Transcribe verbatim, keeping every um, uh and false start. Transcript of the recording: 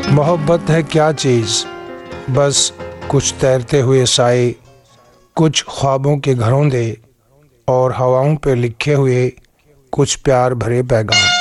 मोहब्बत है क्या चीज़, बस कुछ तैरते हुए साए, कुछ ख्वाबों के घरों दे और हवाओं पे लिखे हुए कुछ प्यार भरे पैगाम।